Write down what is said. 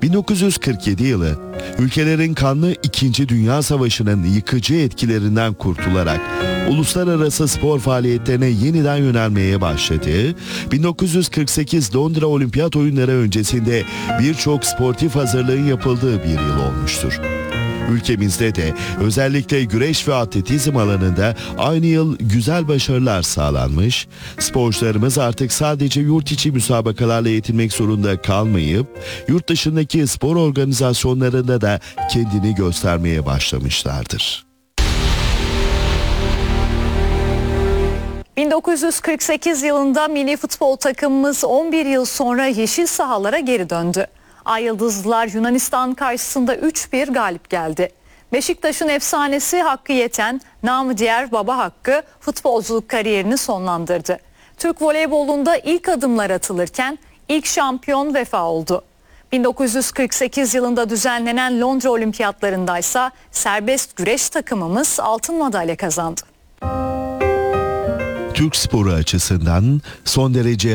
1947 yılı, ülkelerin kanlı 2. Dünya Savaşı'nın yıkıcı etkilerinden kurtularak uluslararası spor faaliyetlerine yeniden yönelmeye başladığı, 1948 Londra Olimpiyat Oyunları öncesinde birçok sportif hazırlığın yapıldığı bir yıl olmuştur. Ülkemizde de özellikle güreş ve atletizm alanında aynı yıl güzel başarılar sağlanmış, sporcularımız artık sadece yurt içi müsabakalarla yetinmek zorunda kalmayıp, yurt dışındaki spor organizasyonlarında da kendini göstermeye başlamışlardır. 1948 yılında milli futbol takımımız 11 yıl sonra yeşil sahalara geri döndü. Ay Yıldızlılar Yunanistan karşısında 3-1 galip geldi. Beşiktaş'ın efsanesi Hakkı Yeten, namı diğer Baba Hakkı futbolculuk kariyerini sonlandırdı. Türk voleybolunda ilk adımlar atılırken ilk şampiyon Vefa oldu. 1948 yılında düzenlenen Londra Olimpiyatlarındaysa serbest güreş takımımız altın madalya kazandı. Türk sporu açısından son derece